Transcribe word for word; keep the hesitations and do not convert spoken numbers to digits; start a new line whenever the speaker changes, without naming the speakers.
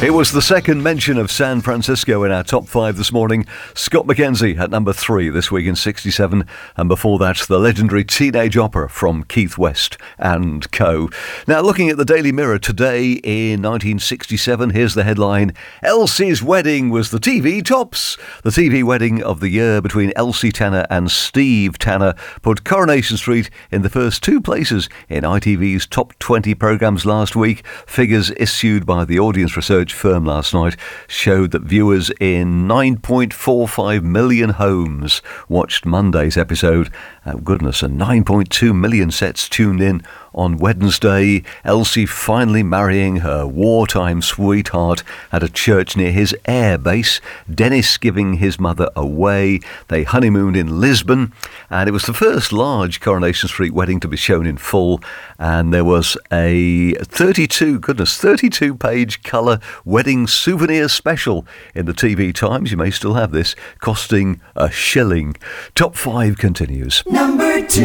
It was the second mention of San Francisco in our top five this morning. Scott McKenzie at number three this week in sixty-seven. And before that, the legendary Teenage Opera from Keith West and co. Now, looking at the Daily Mirror today in nineteen sixty-seven, here's the headline. Elsie's wedding was the T V tops. The T V wedding of the year between Elsie Tanner and Steve Tanner put Coronation Street in the first two places in I T V's top twenty programmes last week. Figures issued by the audience research firm last night showed that viewers in nine point four five million homes watched Monday's episode. Oh, goodness, and nine point two million sets tuned in on Wednesday. Elsie finally marrying her wartime sweetheart at a church near his air base. Dennis giving his mother away. They honeymooned in Lisbon, and it was the first large Coronation Street wedding to be shown in full. And there was a thirty-two, goodness, thirty-two page colour wedding souvenir special in the T V Times. You may still have this, costing a shilling. Top five continues.
Number two.